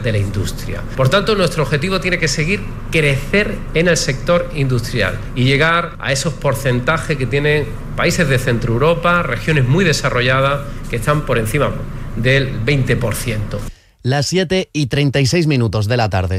de la industria. Por tanto, nuestro objetivo tiene que seguir crecer en el sector industrial y llegar a esos porcentajes que tienen países de Centro Europa, regiones muy desarrolladas, que están por encima del 20%. Las 7:36 de la tarde.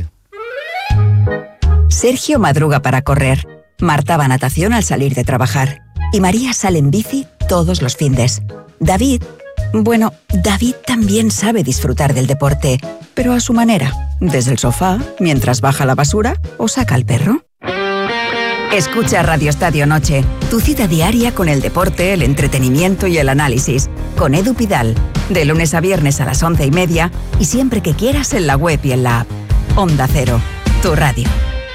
Sergio madruga para correr. Marta va a natación al salir de trabajar. Y María sale en bici todos los findes. David también sabe disfrutar del deporte, pero a su manera. Desde el sofá, mientras baja la basura o saca al perro. Escucha Radio Estadio Noche, tu cita diaria con el deporte, el entretenimiento y el análisis. Con Edu Pidal, de lunes a viernes a las 11:30 y siempre que quieras en la web y en la app. Onda Cero, tu radio.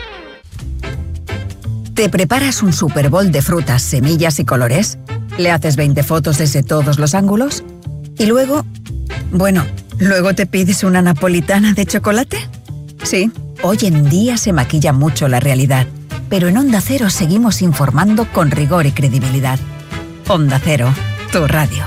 ¿Te preparas un Super Bowl de frutas, semillas y colores? ¿Le haces 20 fotos desde todos los ángulos? ¿Y luego te pides una napolitana de chocolate? Sí, hoy en día se maquilla mucho la realidad, pero en Onda Cero seguimos informando con rigor y credibilidad. Onda Cero, tu radio.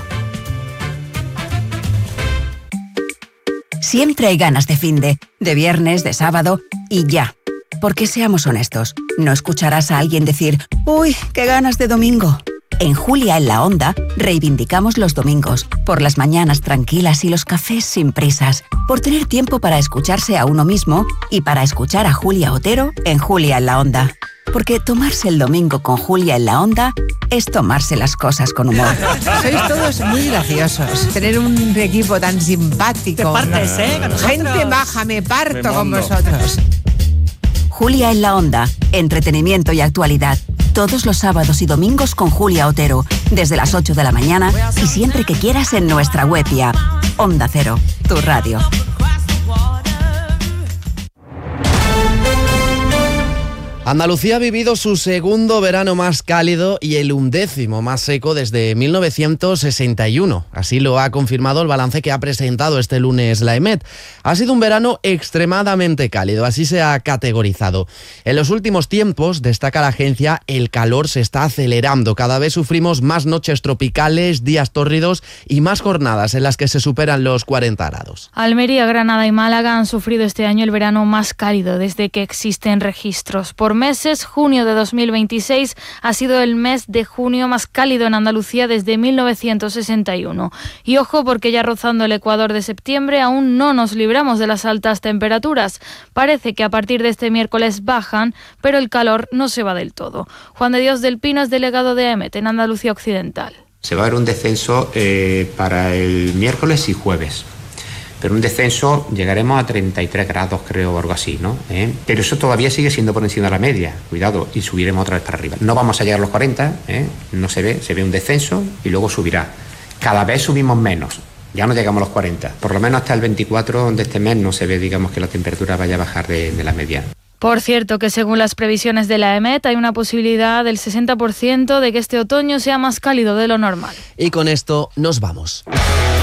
Siempre hay ganas de finde, de viernes, de sábado y ya. Porque seamos honestos, no escucharás a alguien decir «Uy, qué ganas de domingo». En Julia en la Onda reivindicamos los domingos, por las mañanas tranquilas y los cafés sin prisas, por tener tiempo para escucharse a uno mismo y para escuchar a Julia Otero en Julia en la Onda. Porque tomarse el domingo con Julia en la Onda es tomarse las cosas con humor. Sois todos muy graciosos. Tener un equipo tan simpático. Te partes, Gente maja, me parto con vosotros. Julia en la Onda, entretenimiento y actualidad. Todos los sábados y domingos con Julia Otero, desde las 8 de la mañana y siempre que quieras en nuestra web y app. Onda Cero, tu radio. Andalucía ha vivido su segundo verano más cálido y el 11º más seco desde 1961. Así lo ha confirmado el balance que ha presentado este lunes la EMET. Ha sido un verano extremadamente cálido, así se ha categorizado. En los últimos tiempos, destaca la agencia, el calor se está acelerando. Cada vez sufrimos más noches tropicales, días tórridos y más jornadas en las que se superan los 40 grados. Almería, Granada y Málaga han sufrido este año el verano más cálido desde que existen registros. Por meses, junio de 2026 ha sido el mes de junio más cálido en Andalucía desde 1961. Y ojo, porque ya rozando el ecuador de septiembre aún no nos libramos de las altas temperaturas. Parece que a partir de este miércoles bajan, pero el calor no se va del todo. Juan de Dios del Pino es delegado de EMET en Andalucía Occidental. Se va a ver un descenso para el miércoles y jueves. Pero un descenso, llegaremos a 33 grados, creo, o algo así, ¿no? Pero eso todavía sigue siendo por encima de la media, cuidado, y subiremos otra vez para arriba. No vamos a llegar a los 40, no se ve un descenso y luego subirá. Cada vez subimos menos, ya no llegamos a los 40. Por lo menos hasta el 24 de este mes no se ve, digamos, que la temperatura vaya a bajar de la media. Por cierto, que según las previsiones de la EMET hay una posibilidad del 60% de que este otoño sea más cálido de lo normal. Y con esto nos vamos.